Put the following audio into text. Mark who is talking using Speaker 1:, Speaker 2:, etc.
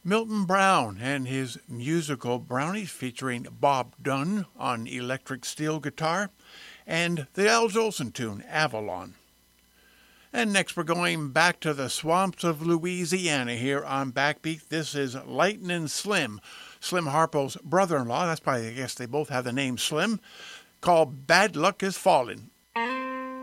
Speaker 1: Milton Brown and his musical Brownies featuring Bob Dunn on electric steel guitar, and the Al Jolson tune Avalon. And next we're going back to the swamps of Louisiana here on Backbeat. This is Lightnin' Slim, Slim Harpo's brother-in-law. That's probably, I guess they both have the name Slim, called Bad Luck Is Fallin'.